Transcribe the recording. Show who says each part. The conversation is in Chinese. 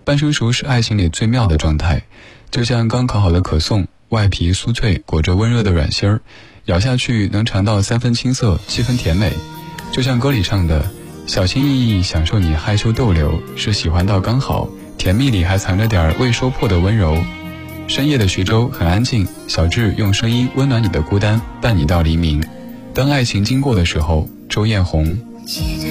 Speaker 1: 半生熟是爱情里最妙的状态，就像刚烤好的可颂，外皮酥脆，裹着温热的软心儿，咬下去能尝到3分青涩7分甜美。就像歌里唱的，小心翼翼享受你害羞逗留，是喜欢到刚好，甜蜜里还藏着点未说破的温柔。深夜的徐州很安静，小智用声音温暖你的孤单，伴你到黎明。当爱情经过的时候，周艳红。